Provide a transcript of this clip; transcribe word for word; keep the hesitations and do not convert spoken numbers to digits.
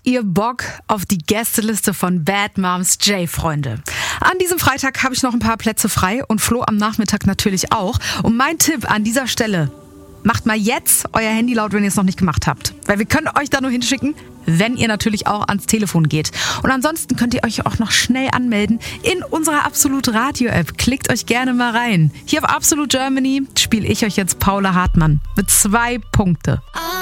ihr Bock auf die Gästeliste von Bad Moms J, Freunde? An diesem Freitag habe ich noch ein paar Plätze frei und Flo am Nachmittag natürlich auch. Und mein Tipp an dieser Stelle: macht mal jetzt euer Handy laut, wenn ihr es noch nicht gemacht habt. Weil wir können euch da nur hinschicken, wenn ihr natürlich auch ans Telefon geht. Und ansonsten könnt ihr euch auch noch schnell anmelden in unserer Absolut Radio App. Klickt euch gerne mal rein. Hier auf Absolut Germany spiele ich euch jetzt Paula Hartmann mit zwei Punkte.